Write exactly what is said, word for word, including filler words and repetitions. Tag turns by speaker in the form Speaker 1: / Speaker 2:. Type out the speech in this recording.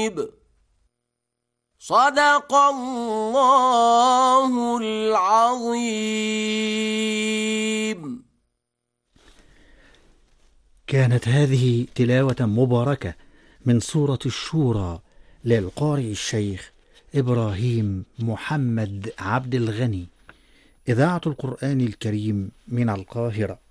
Speaker 1: الغيب. صدق الله العظيم.
Speaker 2: كانت هذه تلاوة مباركة من سورة الشورى للقارئ الشيخ إبراهيم محمد عبد الغني، إذاعة القرآن الكريم من القاهرة.